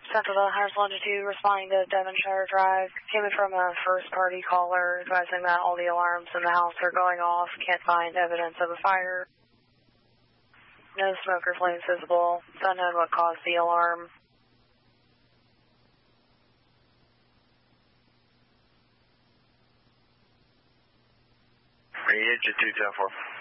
Central to Hires Longitude, responding to Devonshire Drive. Came in from a first-party caller advising that all the alarms in the house are going off. Can't find evidence of a fire. No smoke or flames visible. It's unknown what caused the alarm. Engine 210-4.